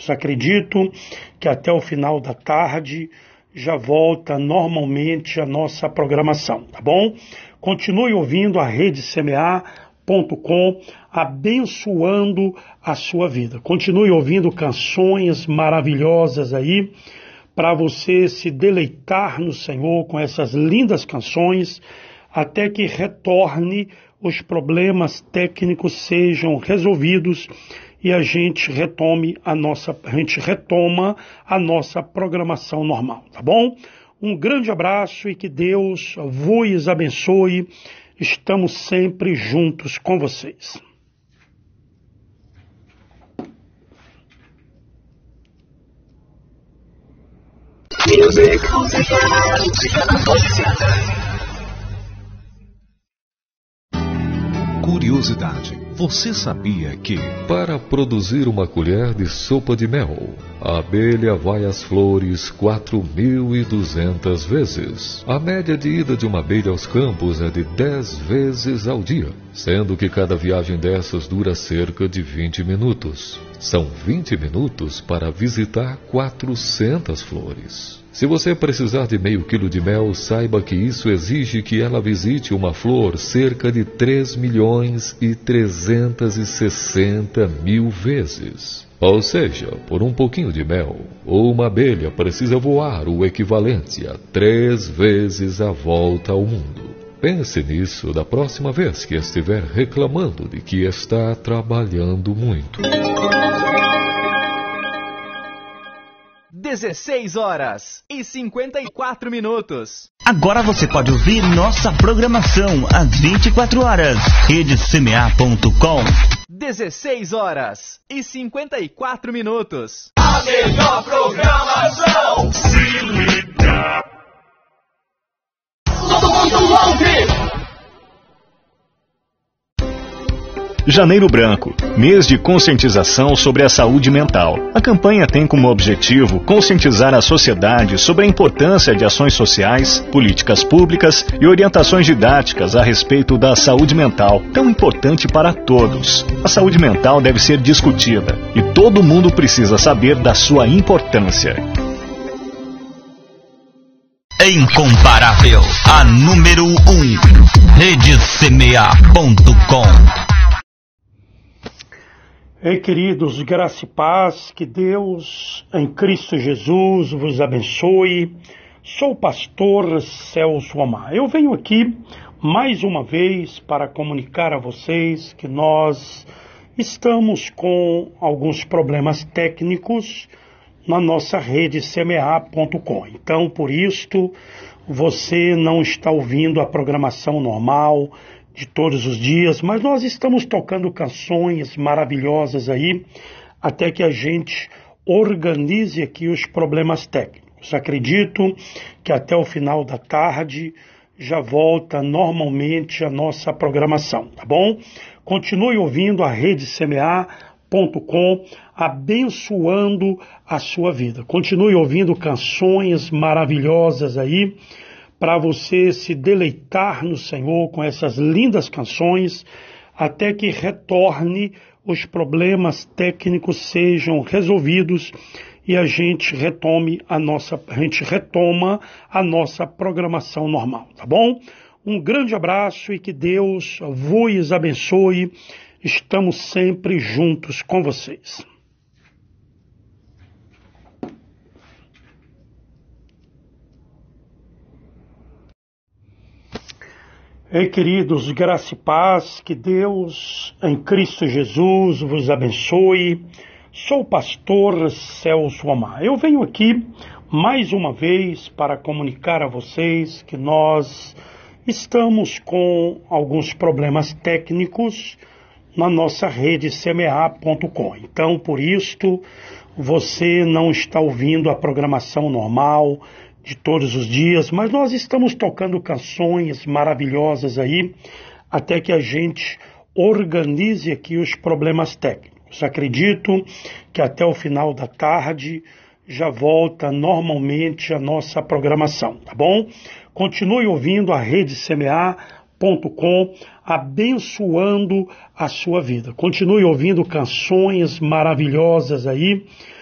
técnicos. Acredito que até o final da tarde já volta normalmente a nossa programação, tá bom? Continue ouvindo a RedeCMA.com, abençoando a sua vida. Continue ouvindo canções maravilhosas aí, para você se deleitar no Senhor com essas lindas canções, até que retorne, os problemas técnicos sejam resolvidos e a gente retoma a nossa programação normal, tá bom? Um grande abraço e que Deus vos abençoe. Estamos sempre juntos com vocês. Curiosidade. Você sabia que, para produzir uma colher de sopa de mel, a abelha vai às flores 4.200 vezes? A média de ida de uma abelha aos campos é de 10 vezes ao dia, sendo que cada viagem dessas dura cerca de 20 minutos. São 20 minutos para visitar 400 flores. Se você precisar de meio quilo de mel, saiba que isso exige que ela visite uma flor cerca de 3.360.000 vezes. Ou seja, por um pouquinho de mel, uma abelha precisa voar o equivalente a 3 vezes a volta ao mundo. Pense nisso da próxima vez que estiver reclamando de que está trabalhando muito. 16h54. Agora você pode ouvir nossa programação às 24 horas. RedeCMA.com. 16h54. A melhor programação. Se liga. Todo mundo ouve. Janeiro Branco, mês de conscientização sobre a saúde mental. A campanha tem como objetivo conscientizar a sociedade sobre a importância de ações sociais, políticas públicas e orientações didáticas a respeito da saúde mental, tão importante para todos. A saúde mental deve ser discutida e todo mundo precisa saber da sua importância. Incomparável, a número 1, RedeCMA.com. Ei, queridos, graça e paz, que Deus em Cristo Jesus vos abençoe. Sou o pastor Celso Omar. Eu venho aqui mais uma vez para comunicar a vocês que nós estamos com alguns problemas técnicos na nossa RedeCMA.com. Então, por isto, você não está ouvindo a programação normal de todos os dias, mas nós estamos tocando canções maravilhosas aí, até que a gente organize aqui os problemas técnicos. Acredito que até o final da tarde já volta normalmente a nossa programação, tá bom? Continue ouvindo a RedeCMA.com, abençoando a sua vida. Continue ouvindo canções maravilhosas aí, para você se deleitar no Senhor com essas lindas canções, até que retorne, os problemas técnicos sejam resolvidos e a gente retoma a nossa programação normal, tá bom? Um grande abraço e que Deus vos abençoe. Estamos sempre juntos com vocês. Ei, queridos, graça e paz, que Deus em Cristo Jesus vos abençoe. Sou o pastor Celso Omar. Eu venho aqui mais uma vez para comunicar a vocês que nós estamos com alguns problemas técnicos na nossa RedeCMA.com. Então, por isto, você não está ouvindo a programação normal de todos os dias, mas nós estamos tocando canções maravilhosas aí, até que a gente organize aqui os problemas técnicos. Acredito que até o final da tarde já volta normalmente a nossa programação, tá bom? Continue ouvindo a RedeCMA.com, abençoando a sua vida. Continue ouvindo canções maravilhosas aí,